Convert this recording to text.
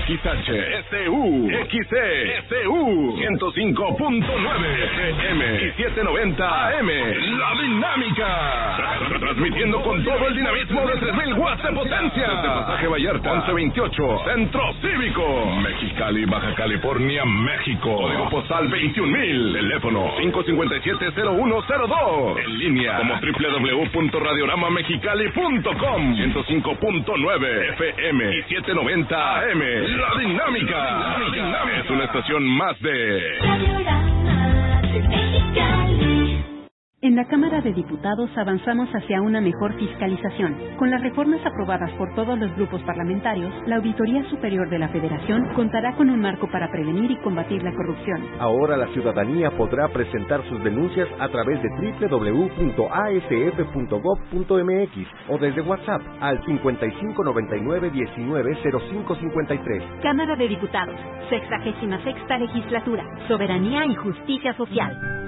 XHSU, XCSU, 105.9 FM y 790 AM. La Dinámica. Transmitiendo con todo el dinamismo de 3000 watts de potencia. Desde Pasaje Vallarta, 1128, Centro Cívico, Mexicali, Baja California, México. Código postal 21000. Teléfono 557-0102. En línea como www.radioramamexicali.com. 105.9 FM y 790 AM. La Dinámica. Es una estación más de Radiorama de Mexicali. En la Cámara de Diputados avanzamos hacia una mejor fiscalización. Con las reformas aprobadas por todos los grupos parlamentarios, la Auditoría Superior de la Federación contará con un marco para prevenir y combatir la corrupción. Ahora la ciudadanía podrá presentar sus denuncias a través de www.asf.gov.mx o desde WhatsApp al 5599-190553. Cámara de Diputados, 66ª Legislatura, Soberanía y Justicia Social.